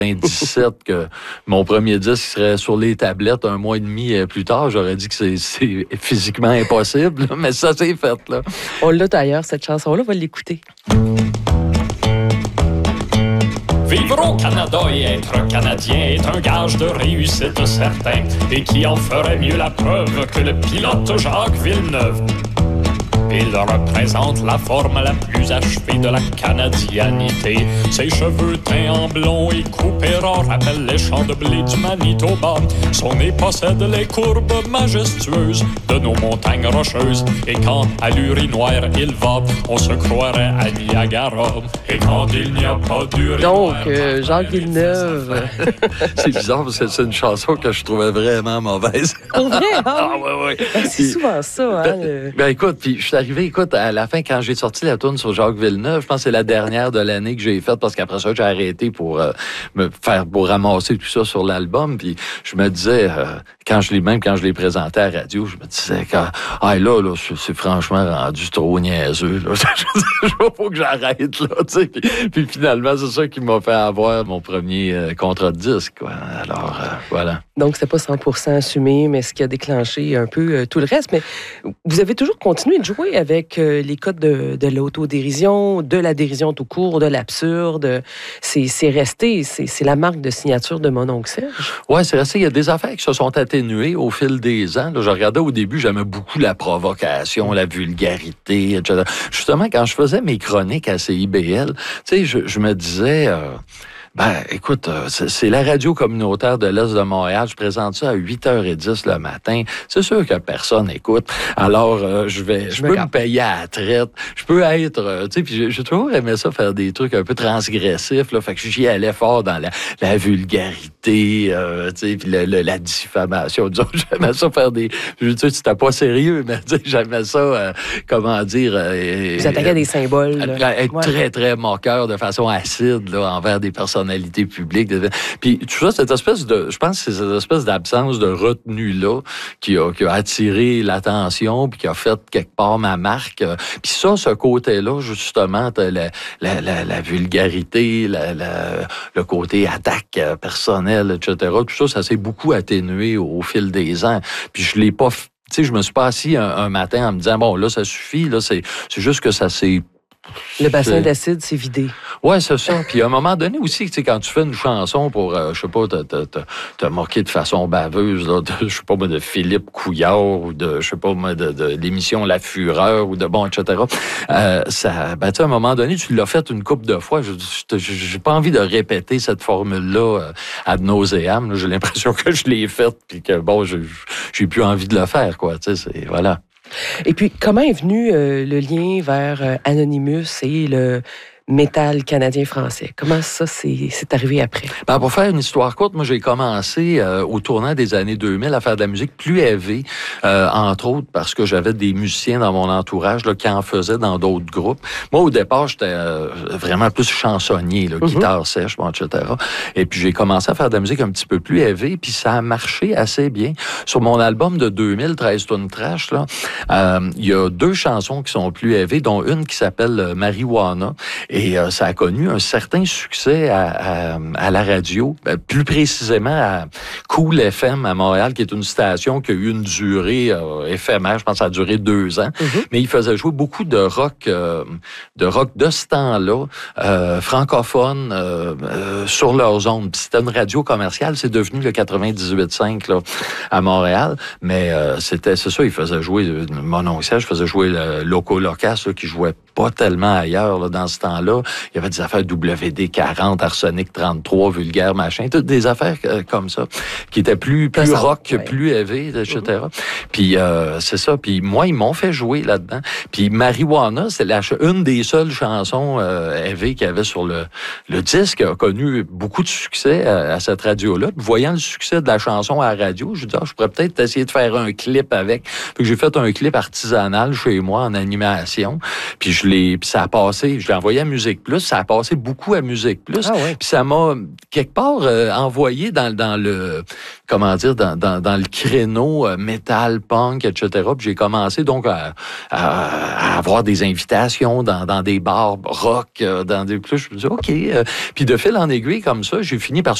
17 que mon premier disque serait sur les tablettes un mois et demi plus tard, j'aurais dit que c'est physiquement impossible, mais ça, c'est fait, là. On l'a d'ailleurs, cette chanson-là, on va l'écouter. Vivre au Canada et être Canadien est un gage de réussite certain et qui en ferait mieux la preuve que le pilote Jacques Villeneuve. Il représente la forme la plus achevée de la canadianité. Ses cheveux teints en blond et coupés ras rappellent les champs de blé du Manitoba. Son nez possède les courbes majestueuses de nos montagnes rocheuses. Et quand à l'urinoir il va, on se croirait à Niagara. Et quand il n'y a pas d'urinoir... Donc, Jacques Villeneuve. C'est bizarre parce que c'est une chanson que je trouvais vraiment mauvaise. Pour vrai, hein? Ah, ouais. C'est souvent ça, hein? Ben écoute, puis je suis arrivé, à la fin, quand j'ai sorti la tourne sur Jacques Villeneuve, je pense que c'est la dernière de l'année que j'ai faite parce qu'après ça, j'ai arrêté pour ramasser tout ça sur l'album. Puis je me disais, quand je l'ai présenté à la radio, je me disais, là, c'est franchement rendu trop niaiseux. Là. Faut que j'arrête, là, tu sais. Puis finalement, c'est ça qui m'a fait avoir mon premier contrat de disque, quoi. Alors, voilà. Donc, c'est pas 100% assumé, mais ce qui a déclenché un peu tout le reste. Mais vous avez toujours continué de jouer avec les codes de l'autodérision, de la dérision tout court, de l'absurde. C'est resté, c'est la marque de signature de Mon oncle Serge. Oui, c'est resté. Il y a des affaires qui se sont atténuées au fil des ans. Là, je regardais au début, j'aimais beaucoup la provocation, la vulgarité, etc. Justement, quand je faisais mes chroniques à CIBL, tu sais, je me disais... écoute, c'est la radio communautaire de l'Est de Montréal. Je présente ça à 8h10 le matin. C'est sûr que personne écoute. Alors, je peux me payer à la traite. Je peux être... tu sais, puis j'ai toujours aimé ça, faire des trucs un peu transgressifs. Là, fait que j'y allais fort dans la vulgarité, tu sais, puis la diffamation. Disons, j'aimais ça faire des... Je veux dire, c'était pas sérieux, mais j'aimais ça, comment dire... Vous attaquez à des symboles. Être très, très moqueur de façon acide là, envers des personnes publique. Puis tout ça, cette espèce de... Je pense que c'est cette espèce d'absence de retenue-là qui a attiré l'attention puis qui a fait quelque part ma marque. Puis ça, ce côté-là, justement, la vulgarité, le côté attaque personnelle, etc., tout ça s'est beaucoup atténué au fil des ans. Puis je l'ai pas... Tu sais, je me suis pas assis un matin en me disant, bon, là, ça suffit, là, c'est juste que ça s'est... Le bassin d'acide s'est vidé. Oui, c'est ça. Puis à un moment donné aussi, tu sais, quand tu fais une chanson pour, je sais pas, te moquer de façon baveuse, là, je sais pas, de Philippe Couillard ou de, je sais pas, de l'émission La Fureur ou de bon, etc. Tu sais, à un moment donné, tu l'as fait une couple de fois. J'ai pas envie de répéter cette formule-là ad nauseam. Là. J'ai l'impression que je l'ai faite puis que, bon, j'ai plus envie de le faire, quoi. Tu sais, voilà. Et puis, comment est venu le lien vers Anonymous et le métal canadien-français? Comment ça c'est arrivé après? Pour faire une histoire courte, moi, j'ai commencé au tournant des années 2000 à faire de la musique plus heavy, entre autres parce que j'avais des musiciens dans mon entourage là, qui en faisaient dans d'autres groupes. Moi, au départ, j'étais vraiment plus chansonnier, là, guitare sèche, bon, etc. Et puis, j'ai commencé à faire de la musique un petit peu plus heavy, puis ça a marché assez bien. Sur mon album de 2000, 13 tonnes trash, là, il y a 2 chansons qui sont plus heavy, dont une qui s'appelle Marijuana. Et ça a connu un certain succès à la radio, plus précisément à Cool FM à Montréal, qui est une station qui a eu une durée éphémère, je pense que ça a duré 2 ans. Mais il faisait jouer beaucoup de rock de ce temps-là, francophone, sur leurs ondes. Puis c'était une radio commerciale, c'est devenu le 98.5 là, à Montréal. Mais c'est ça, il faisait jouer Mon oncle Serge, faisait jouer le Loco Locas, là, qui jouait pas tellement ailleurs là, dans ce temps-là. Il y avait des affaires WD-40, Arsenic 33, Vulgaire, machin, toutes des affaires comme ça, qui étaient plus rock, plus heavy, etc. Puis c'est ça. Puis moi, ils m'ont fait jouer là-dedans. Puis Marijuana, c'est une des seules chansons heavy qu'il y avait sur le disque, a connu beaucoup de succès à cette radio-là. Puis voyant le succès de la chanson à la radio, je me dis, je pourrais peut-être essayer de faire un clip avec. Puis j'ai fait un clip artisanal chez moi en animation. Puis puis ça a passé. Je l'ai envoyé à Musique Plus. Ça a passé beaucoup à Musique Plus. Ah ouais. Puis ça m'a, quelque part, envoyé dans le... Comment dire? Dans le créneau métal, punk, etc. Puis j'ai commencé donc à avoir des invitations dans des bars rock, dans des... Puis je me dis, OK. Puis de fil en aiguille, comme ça, j'ai fini par